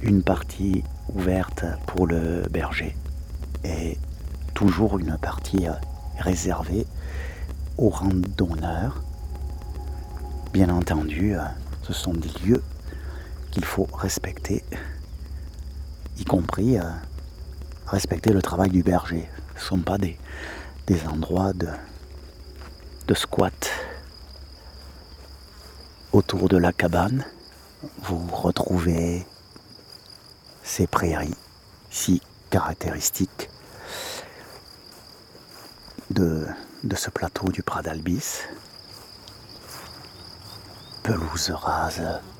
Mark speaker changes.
Speaker 1: une partie ouverte pour le berger et toujours une partie réservée aux randonneurs. Bien entendu, ce sont des lieux qu'il faut respecter, y compris respecter le travail du berger. Ce ne sont pas des endroits de squat. Autour de la cabane, vous retrouvez ces prairies si caractéristiques de ce plateau du Pradalbis. Pelouse rase